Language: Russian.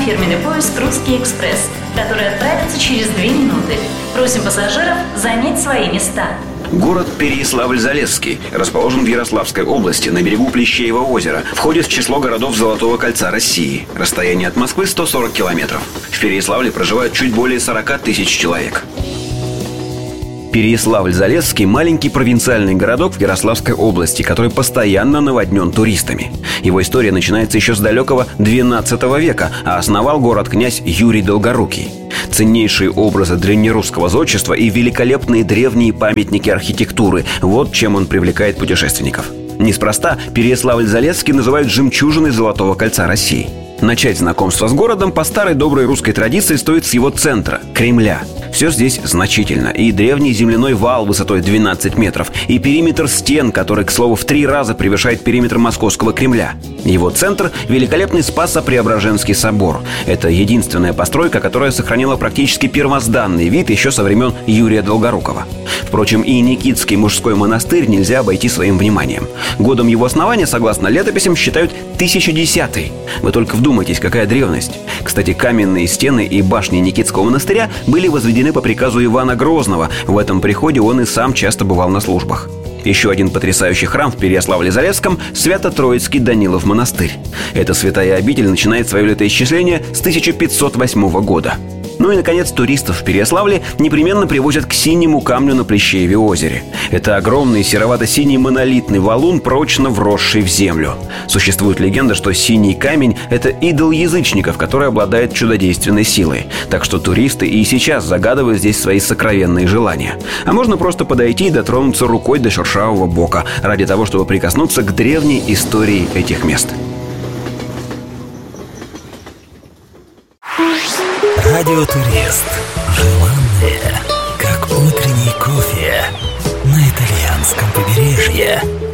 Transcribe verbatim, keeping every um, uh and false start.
фирменный поезд «Русский экспресс», который отправится через две минуты. Просим пассажиров занять свои места. Город Переяславль-Залесский расположен в Ярославской области на берегу Плещеева озера. Входит в число городов Золотого кольца России. Расстояние от Москвы сто сорок километров. В Переяславле проживают чуть более сорок тысяч человек. Переяславль-Залесский – маленький провинциальный городок в Ярославской области, который постоянно наводнен туристами. Его история начинается еще с далекого двенадцатого века, а основал город князь Юрий Долгорукий. Ценнейшие образы древнерусского зодчества и великолепные древние памятники архитектуры – вот чем он привлекает путешественников. Неспроста Переяславль-Залесский называют «жемчужиной Золотого кольца России». Начать знакомство с городом по старой доброй русской традиции стоит с его центра – Кремля. Все здесь значительно. И древний земляной вал высотой двенадцать метров, и периметр стен, который, к слову, в три раза превышает периметр Московского Кремля. Его центр – великолепный Спасо-Преображенский собор. Это единственная постройка, которая сохранила практически первозданный вид еще со времен Юрия Долгорукова. Впрочем, и Никитский мужской монастырь нельзя обойти своим вниманием. Годом его основания, согласно летописям, считают тысяча десятый. Вы только вдумайтесь, какая древность. Кстати, каменные стены и башни Никитского монастыря были возведены по приказу Ивана Грозного. В этом приходе он и сам часто бывал на службах. Еще один потрясающий храм в Переяславле-Залесском – Свято-Троицкий Данилов монастырь. Эта святая обитель начинает свое летоисчисление с тысяча пятьсот восьмого года. Ну и, наконец, туристов в Переяславле непременно привозят к синему камню на Плещееве озере. Это огромный серовато-синий монолитный валун, прочно вросший в землю. Существует легенда, что синий камень – это идол язычников, который обладает чудодейственной силой. Так что туристы и сейчас загадывают здесь свои сокровенные желания. А можно просто подойти и дотронуться рукой до шершавого бока ради того, чтобы прикоснуться к древней истории этих мест. Радиотурист. Желанное, как утренний кофе на итальянском побережье.